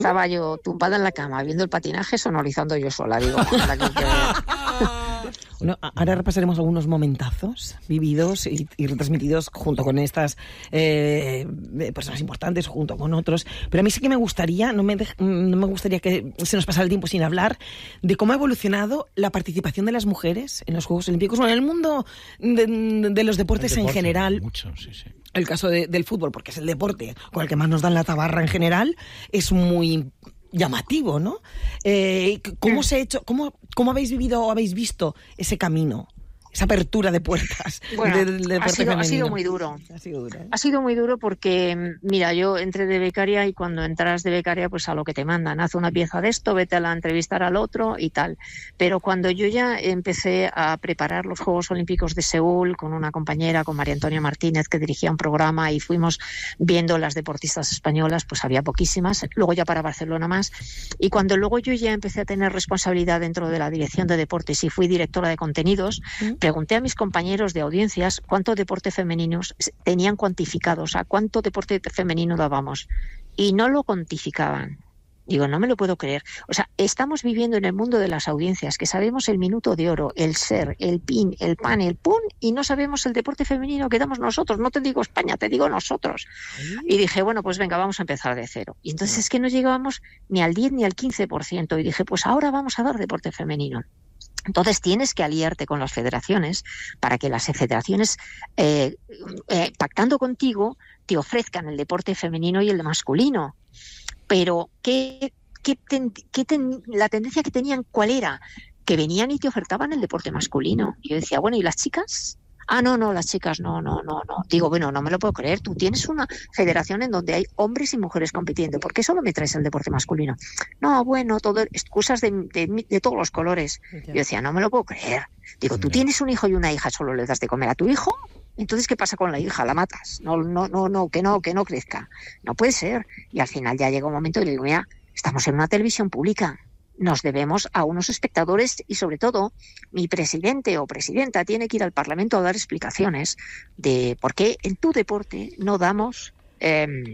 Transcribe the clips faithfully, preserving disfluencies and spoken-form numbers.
estaba yo tumbada en la cama viendo el patinaje, sonorizando yo sola. Digo, la que que... Bueno, ahora repasaremos algunos momentazos vividos y, y retransmitidos junto con estas eh, personas importantes, junto con otros. Pero a mí sí que me gustaría, no me, de, no me gustaría que se nos pasara el tiempo sin hablar de cómo ha evolucionado la participación de las mujeres en los Juegos Olímpicos, o en el mundo de, de los deportes deporte, en general. Mucho, sí, sí. El caso de, del fútbol, porque es el deporte con el que más nos dan la tabarra en general, es muy llamativo, ¿no? Eh, ¿Cómo se ha hecho, cómo, cómo habéis vivido o habéis visto ese camino, esa apertura de puertas? Bueno, del, del deporte ha, sido, femenino? ha sido muy duro. Ha sido duro, ¿eh? Ha sido muy duro porque, mira, yo entré de becaria y cuando entras de becaria, pues a lo que te mandan, haz una pieza de esto, vete a la entrevistar al otro y tal. Pero cuando yo ya empecé a preparar los Juegos Olímpicos de Seúl con una compañera, con María Antonia Martínez, que dirigía un programa, y fuimos viendo las deportistas españolas, pues había poquísimas, luego ya para Barcelona más. Y cuando luego yo ya empecé a tener responsabilidad dentro de la dirección de deportes y fui directora de contenidos, ¿Mm? pregunté a mis compañeros de audiencias cuánto deporte femenino tenían cuantificado, o sea, cuánto deporte femenino dábamos, y no lo cuantificaban. Digo, no me lo puedo creer. O sea, estamos viviendo en el mundo de las audiencias, que sabemos el minuto de oro, el ser, el pin, el pan, el pun, y no sabemos el deporte femenino que damos nosotros. No te digo España, te digo nosotros. Y dije, bueno, pues venga, vamos a empezar de cero. Y entonces es que no llegábamos ni al diez ni al quince por ciento. Y dije, pues ahora vamos a dar deporte femenino. Entonces tienes que aliarte con las federaciones para que las federaciones, eh, eh, pactando contigo, te ofrezcan el deporte femenino y el masculino. Pero ¿qué, qué ten, qué ten, la tendencia que tenían, ¿cuál era? Que venían y te ofertaban el deporte masculino. Y yo decía, bueno, ¿y las chicas? Ah, no, no, las chicas, no, no, no, no. Digo, bueno, no me lo puedo creer. Tú tienes una federación en donde hay hombres y mujeres compitiendo. ¿Por qué solo me traes el deporte masculino? No, bueno, todo, excusas de, de, de todos los colores. Yo decía, no me lo puedo creer. Digo, tú tienes un hijo y una hija, solo le das de comer a tu hijo. Entonces, ¿qué pasa con la hija? ¿La matas? No, no, no, no, que no, que no crezca. No puede ser. Y al final ya llega un momento y le digo, mira, estamos en una televisión pública. Nos debemos a unos espectadores y, sobre todo, mi presidente o presidenta tiene que ir al Parlamento a dar explicaciones de por qué en tu deporte no damos eh,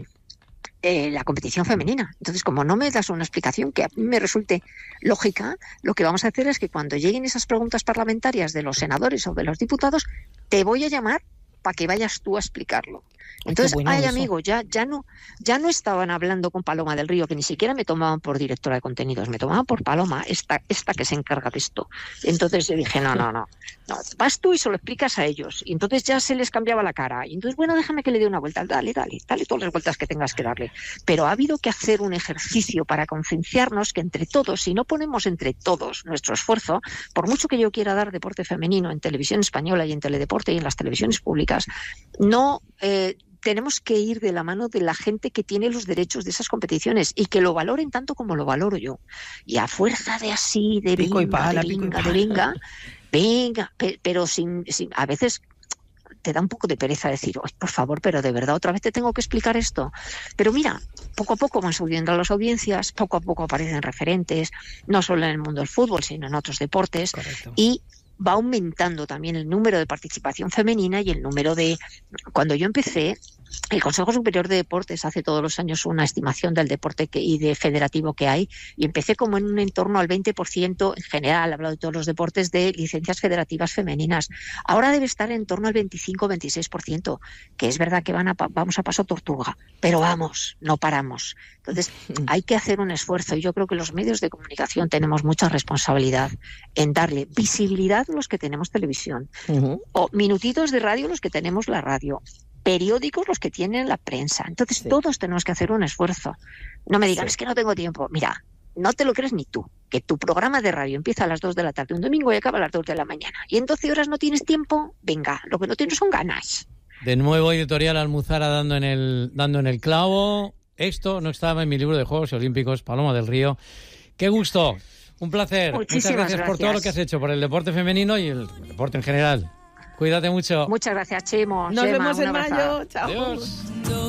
eh, la competición femenina. Entonces, como no me das una explicación que a mí me resulte lógica, lo que vamos a hacer es que cuando lleguen esas preguntas parlamentarias de los senadores o de los diputados, te voy a llamar para que vayas tú a explicarlo. Entonces, bueno, ay, eso. amigo, ya, ya no, ya no estaban hablando con Paloma del Río, que ni siquiera me tomaban por directora de contenidos, me tomaban por Paloma, esta, esta que se encarga de esto. Entonces yo dije, no, no, no, no, vas tú y se lo explicas a ellos. Y entonces ya se les cambiaba la cara. Y entonces, bueno, déjame que le dé una vuelta, dale, dale, dale todas las vueltas que tengas que darle. Pero ha habido que hacer un ejercicio para concienciarnos que entre todos, si no ponemos entre todos nuestro esfuerzo, por mucho que yo quiera dar deporte femenino en televisión española y en teledeporte y en las televisiones públicas, no... Eh, tenemos que ir de la mano de la gente que tiene los derechos de esas competiciones y que lo valoren tanto como lo valoro yo. Y a fuerza de así, de pico venga, y pala, de pico venga, y de venga, venga, pe- pero sin, sin, a veces te da un poco de pereza decir, oh, por favor, pero de verdad, otra vez te tengo que explicar esto. Pero mira, poco a poco van subiendo las audiencias, poco a poco aparecen referentes, no solo en el mundo del fútbol, sino en otros deportes. Correcto. Y va aumentando también el número de participación femenina y el número de... Cuando yo empecé, el Consejo Superior de Deportes hace todos los años una estimación del deporte que, y de federativo que hay, y empecé como en un entorno al veinte por ciento en general, hablado de todos los deportes, de licencias federativas femeninas. Ahora debe estar en torno al veinticinco a veintiséis por ciento, que es verdad que van a, vamos a paso tortuga, pero vamos, no paramos. Entonces hay que hacer un esfuerzo, y yo creo que los medios de comunicación tenemos mucha responsabilidad en darle visibilidad a los que tenemos televisión, uh-huh. o minutitos de radio los que tenemos la radio, periódicos los que tienen la prensa. Entonces sí. Todos tenemos que hacer un esfuerzo. No me digan, sí. es que no tengo tiempo. Mira, no te lo crees ni tú, que tu programa de radio empieza a las dos de la tarde un domingo y acaba a las dos de la mañana. Y en doce horas no tienes tiempo, venga, lo que no tienes son ganas. De nuevo, Editorial Almuzara dando en el, dando en el clavo. Esto no estaba en mi libro de Juegos Olímpicos, Paloma del Río. ¡Qué gusto! Un placer. Muchísimas Muchas gracias, gracias por todo lo que has hecho por el deporte femenino y el deporte en general. Cuídate mucho. Muchas gracias, Chimo. Nos Gemma, vemos en mayo. Chao. Adiós.